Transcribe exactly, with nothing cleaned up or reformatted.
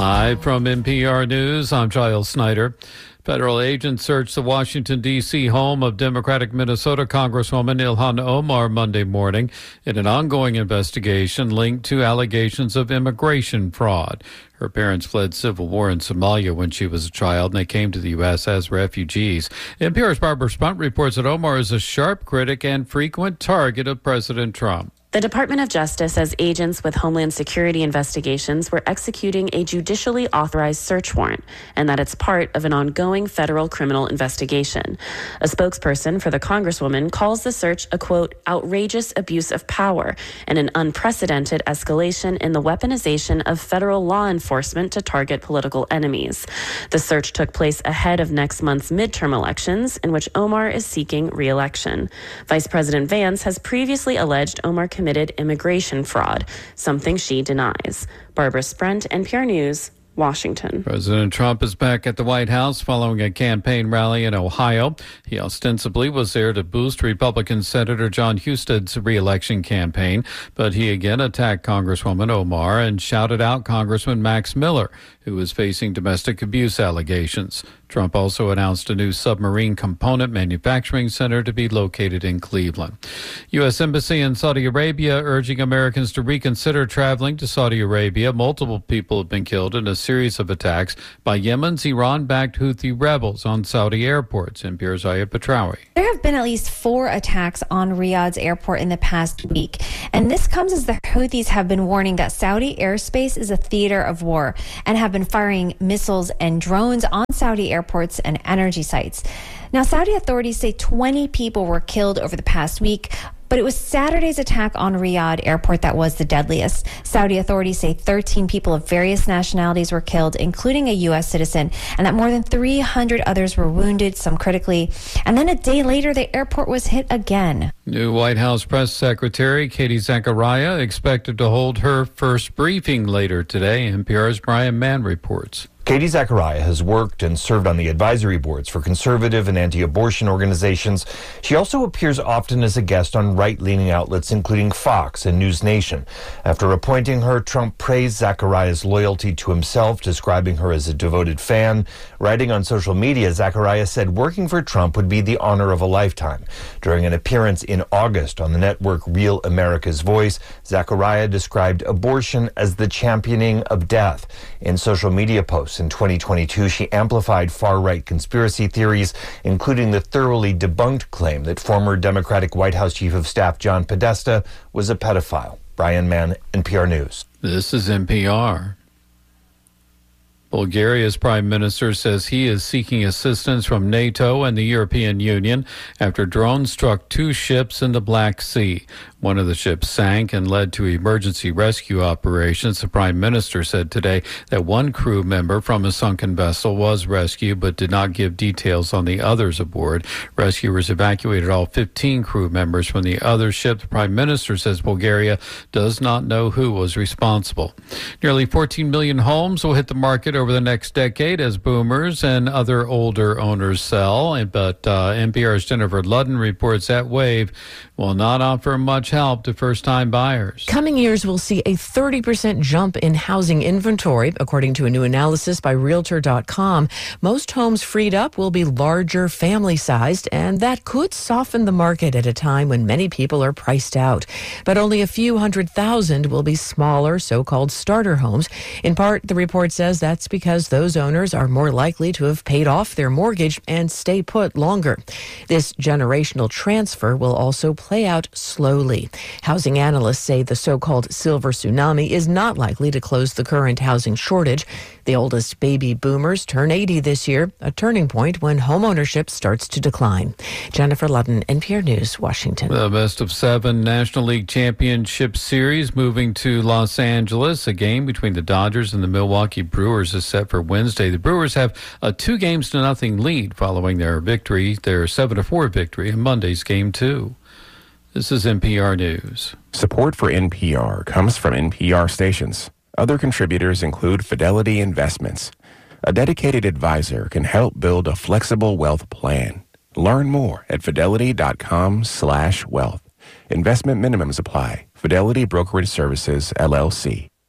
Live from N P R News, I'm Giles Snyder. Federal agents searched the Washington, D C home of Democratic Minnesota Congresswoman Ilhan Omar Monday morning in an ongoing investigation linked to allegations of immigration fraud. Her parents fled civil war in Somalia when she was a child, and they came to the U S as refugees. N P R's Barbara Spunt reports that Omar is a sharp critic and frequent target of President Trump. The Department of Justice says agents with Homeland Security investigations were executing a judicially authorized search warrant and that it's part of an ongoing federal criminal investigation. A spokesperson for the Congresswoman calls the search a, quote, outrageous abuse of power and an unprecedented escalation in the weaponization of federal law enforcement to target political enemies. The search took place ahead of next month's midterm elections, in which Omar is seeking re-election. Vice President Vance has previously alleged Omar committed immigration fraud, something she denies. Barbara Spunt, N P R News, Washington. President Trump is back at the White House following a campaign rally in Ohio. He ostensibly was there to boost Republican Senator John Husted's re-election campaign, but he again attacked Congresswoman Omar and shouted out Congressman Max Miller, who is facing domestic abuse allegations. Trump also announced a new submarine component manufacturing center to be located in Cleveland. U S. Embassy in Saudi Arabia urging Americans to reconsider traveling to Saudi Arabia. Multiple people have been killed in a series of attacks by Yemen's Iran-backed Houthi rebels on Saudi airports. N P R's Ayat Batrawi. There have been at least four attacks on Riyadh's airport in the past week, and this comes as the Houthis have been warning that Saudi airspace is a theater of war and have been firing missiles and drones on Saudi airports and energy sites. Now, Saudi authorities say twenty people were killed over the past week, but it was Saturday's attack on Riyadh airport that was the deadliest. Saudi authorities say thirteen people of various nationalities were killed, including a U S citizen, and that more than three hundred others were wounded, some critically. And then a day later, the airport was hit again. New White House Press Secretary Katie Zachariah expected to hold her first briefing later today. N P R's Brian Mann reports. Katie Zachariah has worked and served on the advisory boards for conservative and anti-abortion organizations. She also appears often as a guest on right-leaning outlets, including Fox and News Nation. After appointing her, Trump praised Zachariah's loyalty to himself, describing her as a devoted fan. Writing on social media, Zachariah said working for Trump would be the honor of a lifetime. During an appearance in August on the network Real America's Voice, Zachariah described abortion as the championing of death. In social media posts in twenty twenty-two, she amplified far-right conspiracy theories, including the thoroughly debunked claim that former Democratic White House Chief of Staff John Podesta was a pedophile. Brian Mann, N P R News. This is N P R. Bulgaria's prime minister says he is seeking assistance from NATO and the European Union after drones struck two ships in the Black Sea. One of the ships sank and led to emergency rescue operations. The prime minister said today that one crew member from a sunken vessel was rescued but did not give details on the others aboard. Rescuers evacuated all fifteen crew members from the other ship. The prime minister says Bulgaria does not know who was responsible. Nearly fourteen million homes will hit the market over the next decade as boomers and other older owners sell. But uh, N P R's Jennifer Ludden reports that wave will not offer much help to first-time buyers. Coming years will see a thirty percent jump in housing inventory, according to a new analysis by Realtor dot com. Most homes freed up will be larger, family-sized, and that could soften the market at a time when many people are priced out. But only a few hundred thousand will be smaller, so-called starter homes. In part, the report says that's because those owners are more likely to have paid off their mortgage and stay put longer. This generational transfer will also play out slowly. Housing analysts say the so-called silver tsunami is not likely to close the current housing shortage. The oldest baby boomers turn eighty this year, a turning point when homeownership starts to decline. Jennifer Ludden, N P R News, Washington. The best of seven National League Championship Series moving to Los Angeles. A game between the Dodgers and the Milwaukee Brewers is set for Wednesday. The Brewers have a two games to nothing lead following their victory, their seven to four victory in Monday's game two. This is N P R News. Support for N P R comes from N P R stations. Other contributors include Fidelity Investments. A dedicated advisor can help build a flexible wealth plan. Learn more at fidelity.com slash wealth. Investment minimums apply. Fidelity Brokerage Services, L L C.